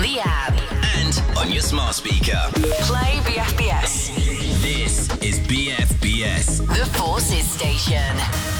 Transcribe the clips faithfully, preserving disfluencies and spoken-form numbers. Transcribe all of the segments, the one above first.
the app and on your smart speaker. Play B F B S. This is B F B S, The Forces Station.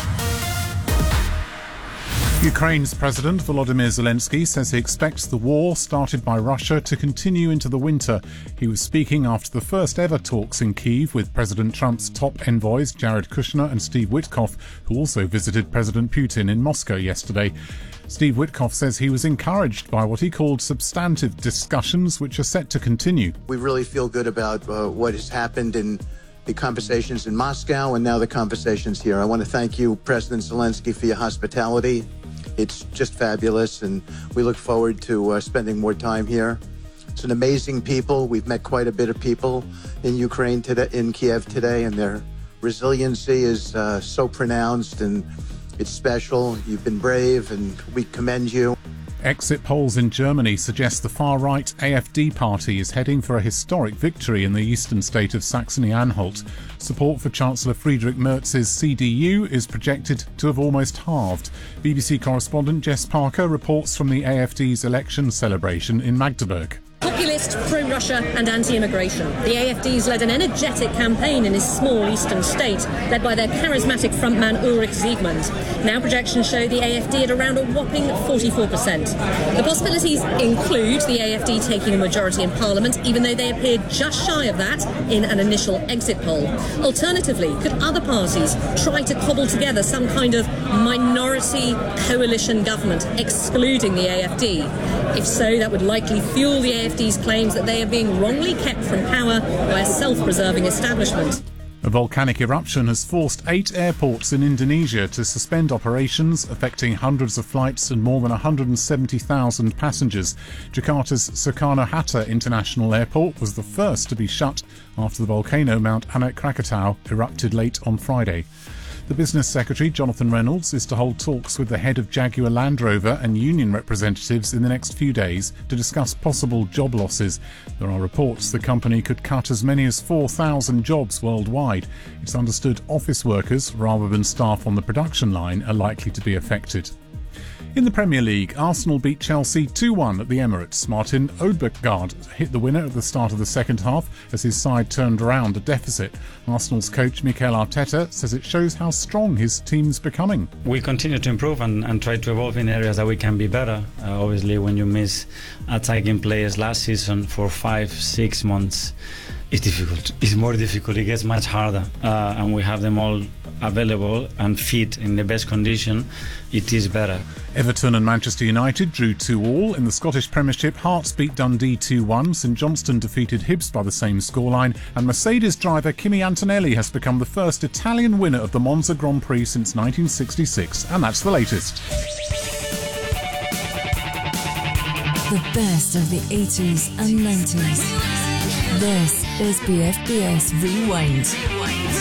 Ukraine's President Volodymyr Zelensky says he expects the war started by Russia to continue into the winter. He was speaking after the first ever talks in Kyiv with President Trump's top envoys Jared Kushner and Steve Witkoff, who also visited President Putin in Moscow yesterday. Steve Witkoff says he was encouraged by what he called substantive discussions, which are set to continue. We really feel good about uh, what has happened in the conversations in Moscow and now the conversations here. I want to thank you, President Zelensky, for your hospitality. It's just fabulous, and we look forward to uh, spending more time here. It's an amazing people. We've met quite a bit of people in Ukraine today, in Kiev today, and their resiliency is uh, so pronounced, and it's special. You've been brave, and we commend you. Exit polls in Germany suggest the far-right A F D party is heading for a historic victory in the eastern state of Saxony-Anhalt. Support for Chancellor Friedrich Merz's C D U is projected to have almost halved. B B C correspondent Jess Parker reports from the A F D's election celebration in Magdeburg. Populist, pro-Russia and anti-immigration. The A F D's led an energetic campaign in his small eastern state, led by their charismatic frontman Ulrich Siegmund. Now projections show the A F D at around a whopping forty-four percent. The possibilities include the A F D taking a majority in Parliament, even though they appeared just shy of that in an initial exit poll. Alternatively, could other parties try to cobble together some kind of minority coalition government, excluding the A F D? If so, that would likely fuel the A F D's claims that they are being wrongly kept from power by a self-preserving establishment. A volcanic eruption has forced eight airports in Indonesia to suspend operations, affecting hundreds of flights and more than one hundred seventy thousand passengers. Jakarta's Soekarno-Hatta International Airport was the first to be shut after the volcano Mount Anak Krakatau erupted late on Friday. The Business Secretary, Jonathan Reynolds, is to hold talks with the head of Jaguar Land Rover and union representatives in the next few days to discuss possible job losses. There are reports the company could cut as many as four thousand jobs worldwide. It's understood office workers, rather than staff on the production line, are likely to be affected. In the Premier League, Arsenal beat Chelsea two one at the Emirates. Martin Odegaard hit the winner at the start of the second half as his side turned around a deficit. Arsenal's coach Mikel Arteta says it shows how strong his team's becoming. We continue to improve and, and try to evolve in areas that we can be better. Uh, obviously, when you miss attacking players last season for five, six months, it's difficult. It's more difficult. It gets much harder. Uh, and we have them all available and fit in the best condition. It is better. Everton and Manchester United drew two all. In the Scottish Premiership, Hearts beat Dundee two one. St Johnstone defeated Hibs by the same scoreline. And Mercedes driver Kimi Antonelli has become the first Italian winner of the Monza Grand Prix since nineteen sixty-six. And that's the latest. The best of the eighties and nineties. This is B F B S Rewind.